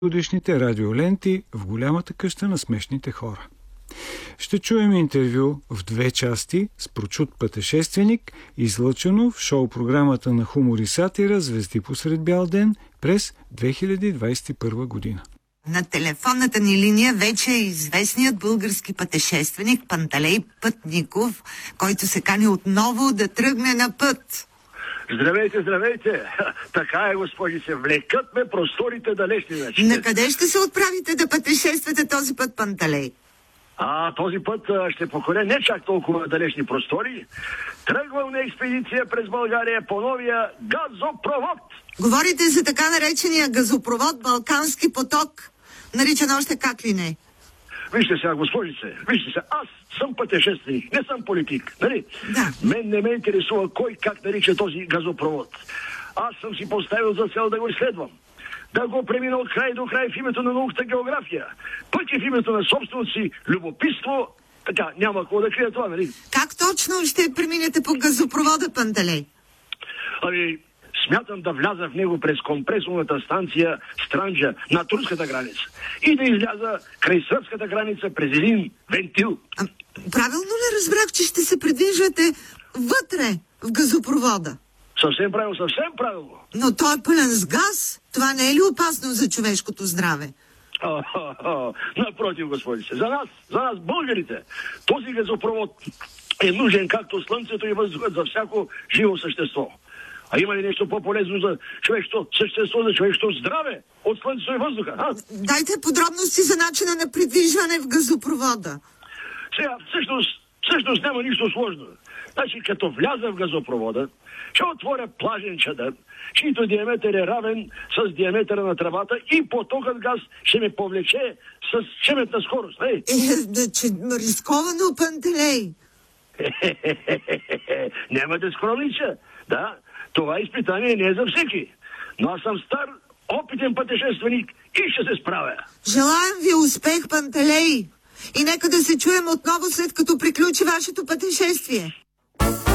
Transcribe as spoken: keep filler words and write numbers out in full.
годишните радиоленти в голямата къща на смешните хора. Ще чуем интервю в две части с прочут пътешественик, излъчено в шоу-програмата на хумор и сатира "Звезди посред бял ден" през две хиляди двадесет и първа година. На телефонната ни линия вече е известният български пътешественик Панталей Пътников, който се кани отново да тръгне на път. Здравейте, здравейте! Така е, госпожи, се влекат ме просторите далечни. Значи. На къде ще се отправите да пътешествате този път, Панталей? А, този път а, ще покоря не чак толкова далечни простори. Тръгвам на експедиция през България по новия газопровод. Говорите за така наречения газопровод Балкански поток, наричан още как ли не? Вижте сега, госпожице, вижте сега, аз съм пътешественик, не съм политик, нали? Да. Мен не ме интересува кой как нарича този газопровод. Аз съм си поставил за цел да го изследвам. Да го премина от край до край в името на науката география. Пък и в името на собственото си любопитство. Така, няма какво да крия това, нали? Как точно ще преминете по газопровода, Панталей? Ами, смятам да вляза в него през компресорната станция Странджа на турската граница и да изляза край сръбската граница през един вентил. А, правилно ли разбрах, че ще се придвижвате вътре в газопровода? Съвсем правилно, съвсем правилно. Но той е пълен с газ. Това не е ли опасно за човешкото здраве? А, а, а, напротив, господице, за нас, за нас, българите, този газопровод е нужен както слънцето и въздухът за всяко живо същество. А има ли нещо по-полезно за човешкото същество, за човешкото здраве от слънцето и въздуха? А? Дайте подробности за начина на придвижване в газопровода. Сега, всъщност, всъщност няма нищо сложно. Значи, като вляза в газопровода, ще отворя плажен чадър, чийто диаметър е равен с диаметъра на тръбата и потокът газ ще ме повлече с чеметна скорост. Е, Е, да, че рисковано, Панталей. Няма да скромнича. Да, това изпитание не е за всеки. Но аз съм стар, опитен пътешественик и ще се справя. Желаем ви успех, Панталей. И нека да се чуем отново, след като приключи вашето пътешествие.